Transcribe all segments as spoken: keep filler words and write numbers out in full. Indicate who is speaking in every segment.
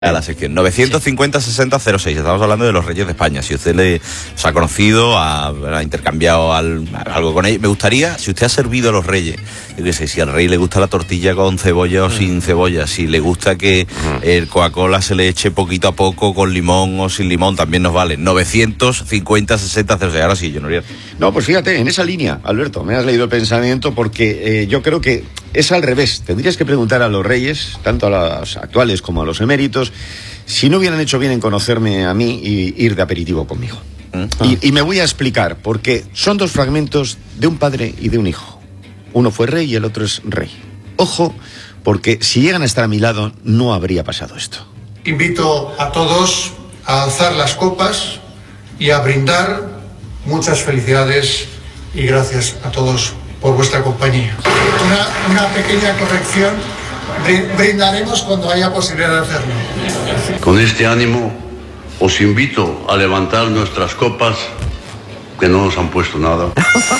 Speaker 1: A la sección novecientos cincuenta sesenta cero seis. Estamos hablando de los Reyes de España. Si usted le os ha conocido, ha, ha intercambiado al, algo con ellos, me gustaría, si usted ha servido a los Reyes, yo qué sé, si al Rey le gusta la tortilla con cebolla o mm. sin cebolla, si le gusta que mm. el Coca-Cola se le eche poquito a poco con limón o sin limón, también nos vale. novecientos cincuenta sesenta cero seis. Ahora sí, yo no haría.
Speaker 2: No, pues fíjate, en esa línea, Alberto, me has leído el pensamiento porque eh, yo creo que es al revés. Tendrías que preguntar a los Reyes, tanto a los actuales como a los eméritos, si no hubieran hecho bien en conocerme a mí y ir de aperitivo conmigo. Uh-huh. Y, y me voy a explicar, porque son dos fragmentos de un padre y de un hijo. Uno fue rey y el otro es rey. Ojo, porque si llegan a estar a mi lado, no habría pasado esto.
Speaker 3: Invito a todos a alzar las copas y a brindar. Muchas felicidades y gracias a todos por vuestra compañía. Una, una pequeña corrección. Brindaremos cuando haya posibilidad de hacerlo.
Speaker 4: Con este ánimo os invito a levantar nuestras copas, que no nos han puesto nada.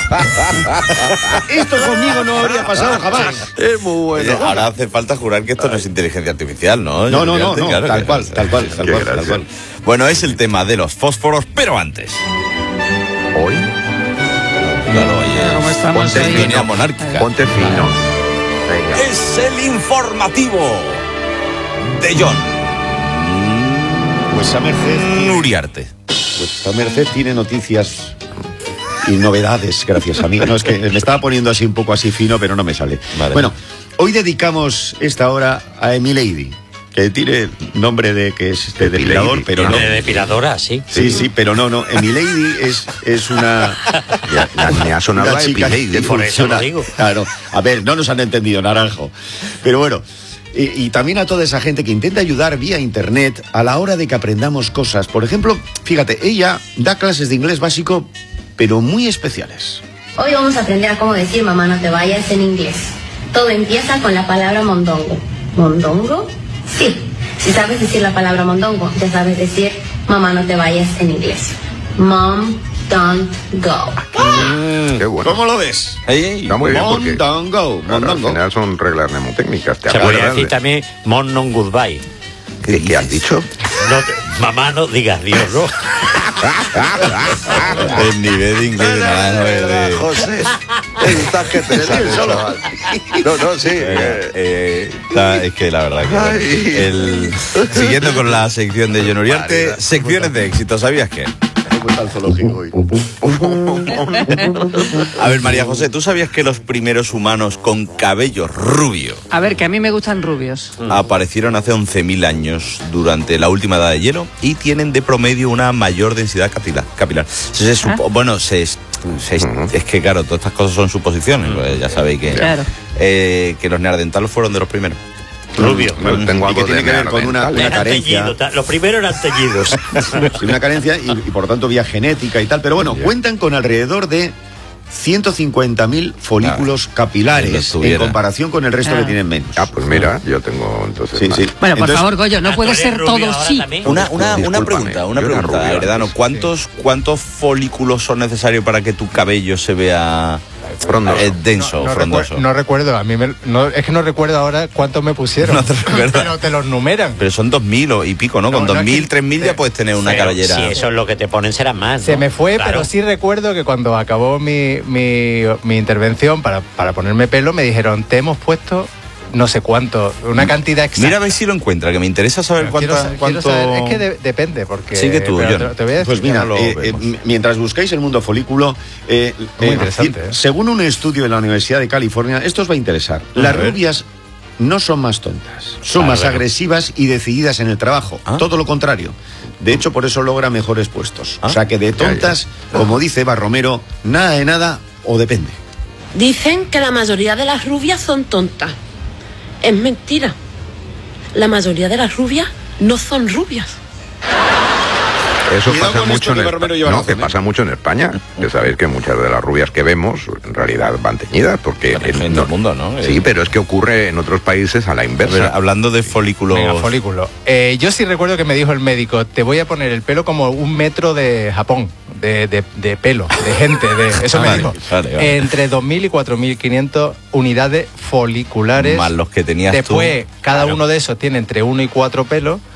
Speaker 2: Esto conmigo no habría pasado jamás.
Speaker 1: Es muy bueno. Ahora hace falta jurar que esto no es inteligencia artificial, ¿no?
Speaker 2: No, no, no, no, claro, tal, cual, tal cual, tal cual, tal cual.
Speaker 1: Bueno, es el tema de los fósforos, pero antes.
Speaker 5: Hoy.
Speaker 1: Claro, oye,
Speaker 5: ponte
Speaker 1: fino, monárquica.
Speaker 5: Ponte fino. Venga.
Speaker 1: Es el informativo de John.
Speaker 2: Pues a merced
Speaker 1: Uriarte.
Speaker 2: Pues a merced tiene noticias y novedades, gracias a mí. No, es que me estaba poniendo así un poco así fino, pero no me sale. Vale. Bueno, hoy dedicamos esta hora a Emilady, que tiene nombre de que es de depilador, pero no.
Speaker 6: De depiladora, sí.
Speaker 2: Sí, sí, pero no, no. Emilady es, es una.
Speaker 5: Ya, ya, me ha sonado
Speaker 2: una chica que
Speaker 6: por eso lo digo.
Speaker 2: Claro. A ver, no nos han entendido, Naranjo. Pero bueno. Y, y también a toda esa gente que intenta ayudar vía internet a la hora de que aprendamos cosas. Por ejemplo, fíjate, ella da clases de inglés básico, pero muy especiales.
Speaker 7: Hoy vamos a aprender a cómo decir mamá no te vayas en inglés. Todo empieza con la palabra mondongo. ¿Mondongo? Sí. Si sabes decir la palabra mondongo, ya sabes decir mamá no te vayas en inglés. Mom, don't go.
Speaker 5: Mm, qué bueno.
Speaker 2: ¿Cómo lo ves?
Speaker 1: Hey,
Speaker 5: Está muy bien
Speaker 2: Mom,
Speaker 5: porque
Speaker 2: don't go.
Speaker 5: claro, al
Speaker 2: Mondongo.
Speaker 5: final son reglas mnemotécnicas.
Speaker 6: Se podría decir también Mon non goodbye.
Speaker 5: ¿Qué, ¿Qué has dicho?
Speaker 6: No te, mamá, no digas Dios, ¿no?
Speaker 1: El nivel de inglés de Naranjo es de...
Speaker 5: José, estás que te sale solo. No, no, sí.
Speaker 1: Eh, eh, está, es que la verdad que... El, siguiendo con la sección de John Uriarte, secciones de éxito, ¿sabías qué? A ver, María José, ¿tú sabías que los primeros humanos con cabello rubio
Speaker 8: A ver, que a mí me gustan rubios.
Speaker 1: aparecieron hace once mil años durante la última edad de hielo y tienen de promedio una mayor densidad capilar? capilar. Se, se supo, bueno, se, se, es que claro, todas estas cosas son suposiciones, pues ya sabéis que,
Speaker 8: claro.
Speaker 1: eh, que los neandertales fueron de los primeros.
Speaker 6: Rubio.
Speaker 5: No, tengo
Speaker 2: y que
Speaker 5: algo
Speaker 2: tiene
Speaker 5: de
Speaker 2: que ver con una, una
Speaker 6: Eran
Speaker 2: carencia.
Speaker 6: teñidos, los primeros eran teñidos.
Speaker 2: Sí, una carencia y, y por tanto vía genética y tal. Pero bueno, cuentan con alrededor de ciento cincuenta mil folículos
Speaker 1: Ah,
Speaker 2: capilares en comparación con el resto
Speaker 8: Ah.
Speaker 2: que tienen menos.
Speaker 5: Ah, pues mira, yo tengo entonces.
Speaker 2: Sí,
Speaker 5: más.
Speaker 2: sí.
Speaker 8: Bueno, por
Speaker 2: Entonces,
Speaker 8: favor, Goyo, no puede ser
Speaker 6: Rubio
Speaker 8: todo
Speaker 6: ahora
Speaker 8: sí.
Speaker 6: también.
Speaker 1: Una, una, una
Speaker 5: Discúlpame,
Speaker 1: pregunta, una
Speaker 5: yo era
Speaker 1: pregunta,
Speaker 5: rubio
Speaker 1: Heredano.
Speaker 5: antes,
Speaker 1: ¿Cuántos, ¿Cuántos folículos son necesarios para que tu cabello se vea
Speaker 5: Frondoso.
Speaker 1: eh, denso,
Speaker 9: No,
Speaker 1: frondoso?
Speaker 9: recuer- no recuerdo, a mí me- no, es que no recuerdo ahora cuántos me pusieron.
Speaker 1: No te recuerdas.
Speaker 9: Pero te los numeran.
Speaker 1: Pero son dos mil o- y pico, ¿no?
Speaker 9: No,
Speaker 1: Con
Speaker 9: no,
Speaker 1: dos mil,
Speaker 9: que-
Speaker 1: tres mil ya puedes tener una
Speaker 6: Pero
Speaker 1: cabellera.
Speaker 6: si eso es lo que te ponen, será más,
Speaker 9: Se
Speaker 6: ¿no?
Speaker 9: me fue,
Speaker 6: Claro.
Speaker 9: pero sí recuerdo que cuando acabó mi, mi, mi intervención para, para ponerme pelo, me dijeron, te hemos puesto no sé cuánto, una cantidad exacta.
Speaker 1: Mira a ver si lo encuentra, que me interesa saber
Speaker 9: Pero quiero
Speaker 1: cuánta,
Speaker 9: sa- quiero
Speaker 1: cuánto...
Speaker 9: saber- es que de- depende, porque...
Speaker 1: Sigue tú,
Speaker 9: pero
Speaker 1: John.
Speaker 9: te, te voy a decir,
Speaker 2: Pues mira,
Speaker 1: ya lo
Speaker 2: eh, eh,
Speaker 1: vemos.
Speaker 2: mientras buscáis el mundo folículo, eh,
Speaker 9: Muy
Speaker 2: eh,
Speaker 9: interesante,
Speaker 2: ci-
Speaker 9: ¿eh?
Speaker 2: según un estudio de la Universidad de California, esto os va a interesar.
Speaker 1: A
Speaker 2: Las
Speaker 1: ver.
Speaker 2: rubias no son más tontas, son
Speaker 6: Claro,
Speaker 2: más
Speaker 6: claro.
Speaker 2: agresivas y decididas en el trabajo.
Speaker 1: Ah.
Speaker 2: Todo lo contrario. De hecho, por eso logra mejores puestos.
Speaker 1: Ah.
Speaker 2: O sea que de tontas, como dice Eva Romero, nada de nada o depende.
Speaker 10: Dicen que la mayoría de las rubias son tontas. Es mentira. La mayoría de las rubias no son rubias.
Speaker 5: Eso
Speaker 2: Cuidado
Speaker 5: pasa
Speaker 2: con
Speaker 5: mucho
Speaker 2: esto
Speaker 5: en
Speaker 2: que
Speaker 5: Espa-
Speaker 2: Barbero lleva
Speaker 5: no,
Speaker 2: razón,
Speaker 5: que
Speaker 2: ¿eh?
Speaker 5: pasa mucho en España. Que sabéis que muchas de las rubias que vemos en realidad van teñidas porque
Speaker 1: Pero en todo el mundo, ¿no?
Speaker 5: Sí, pero es que ocurre en otros países a la
Speaker 1: A ver,
Speaker 5: inversa.
Speaker 1: hablando de folículos...
Speaker 9: Venga, folículo. Eh, yo sí recuerdo que me dijo el médico, te voy a poner el pelo como un metro de Japón, de, de, de pelo, de gente, de eso
Speaker 1: Ah,
Speaker 9: me
Speaker 1: vale,
Speaker 9: dijo.
Speaker 1: vale, vale.
Speaker 9: Entre dos mil y cuatro mil quinientas unidades foliculares.
Speaker 1: Más los que tenías tú.
Speaker 9: Después, cada
Speaker 1: Claro.
Speaker 9: uno de esos tiene entre uno y cuatro pelos.